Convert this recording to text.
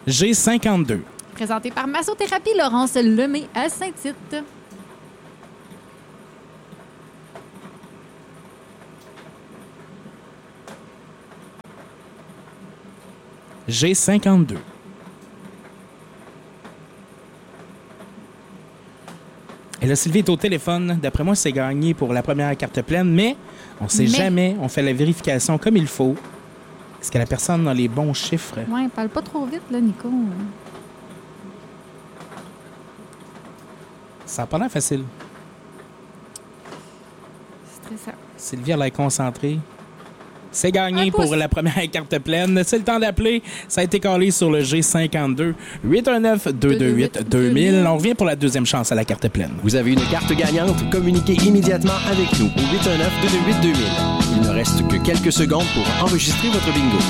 G52. Présenté par Massothérapie Laurence Lemay à Saint-Tite. G52. Et là, Sylvie est au téléphone. D'après moi, c'est gagné pour la première carte pleine, mais on ne sait jamais. On fait la vérification comme il faut. Est-ce que la personne a les bons chiffres? Oui, parle pas trop vite, là, Nico. Ça n'a pas l'air facile. Stressant. Sylvie, elle est concentrée. C'est gagné pour la première carte pleine. C'est le temps d'appeler. Ça a été collé sur le G52. 819-228-2000. On revient pour la deuxième chance à la carte pleine. Vous avez une carte gagnante? Communiquez immédiatement avec nous au 819-228-2000. Il ne reste que quelques secondes pour enregistrer votre bingo.